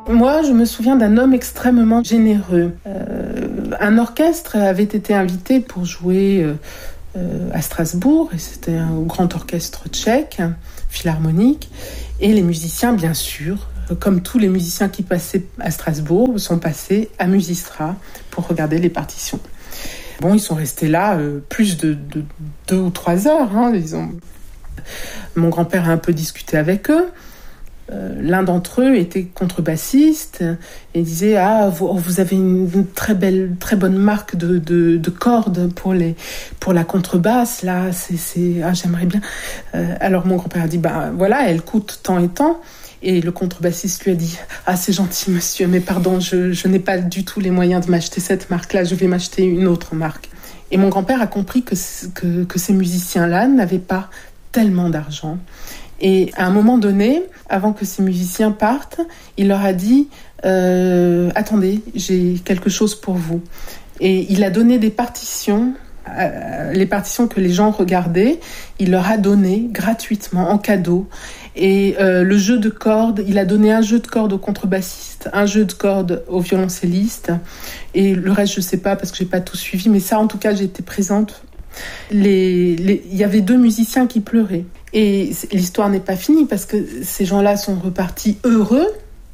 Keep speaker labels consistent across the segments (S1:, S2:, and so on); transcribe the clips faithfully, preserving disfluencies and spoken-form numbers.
S1: Moi, je me souviens d'un homme extrêmement généreux. Euh, un orchestre avait été invité pour jouer euh, euh, à Strasbourg, et c'était un grand orchestre tchèque, philharmonique, et les musiciens, bien sûr, comme tous les musiciens qui passaient à Strasbourg, sont passés à Musistra pour regarder les partitions. Bon, ils sont restés là euh, plus de, de deux ou trois heures. Hein, ils ont... Mon grand-père a un peu discuté avec eux. Euh, l'un d'entre eux était contrebassiste et disait ah vous, vous avez une, une très belle très bonne marque de, de, de cordes pour les pour la contrebasse là c'est c'est ah j'aimerais bien euh, alors mon grand-père a dit bah voilà elle coûte tant et tant et le contrebassiste lui a dit ah c'est gentil monsieur mais pardon je je n'ai pas du tout les moyens de m'acheter cette marque là je vais m'acheter une autre marque. Et mon grand-père a compris que que que ces musiciens là n'avaient pas tellement d'argent. Et à un moment donné, avant que ces musiciens partent, il leur a dit euh, « Attendez, j'ai quelque chose pour vous ». Et il a donné des partitions, euh, les partitions que les gens regardaient, il leur a donné gratuitement, en cadeau. Et euh, le jeu de cordes, il a donné un jeu de cordes au contrebassiste, un jeu de cordes au violoncelliste. Et le reste, je ne sais pas parce que je n'ai pas tout suivi, mais ça, en tout cas, j'étais présente. Les, les, il y avait deux musiciens qui pleuraient. Et l'histoire n'est pas finie parce que ces gens-là sont repartis heureux.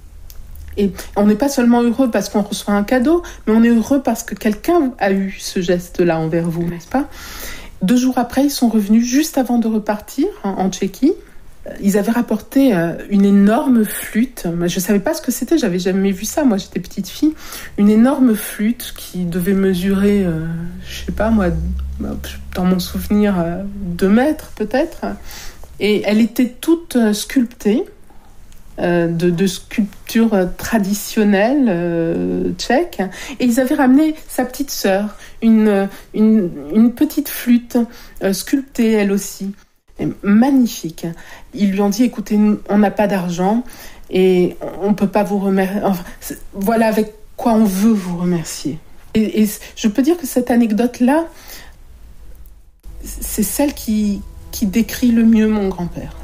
S1: Et on n'est pas seulement heureux parce qu'on reçoit un cadeau, mais on est heureux parce que quelqu'un a eu ce geste-là envers vous, n'est-ce pas ? Deux jours après, ils sont revenus juste avant de repartir en, en Tchéquie. Ils avaient rapporté une énorme flûte. Je ne savais pas ce que c'était, j'avais jamais vu ça. Moi, j'étais petite fille. Une énorme flûte qui devait mesurer, euh, je ne sais pas moi, dans mon souvenir, deux mètres peut-être. Et elle était toute sculptée euh, de, de sculptures traditionnelles euh, tchèques. Et ils avaient ramené sa petite sœur, une, une, une petite flûte euh, sculptée elle aussi. Magnifique. Ils lui ont dit écoutez, on n'a pas d'argent et on ne peut pas vous remercier. Enfin, voilà avec quoi on veut vous remercier. Et, et je peux dire que cette anecdote-là, c'est celle qui, qui décrit le mieux mon grand-père.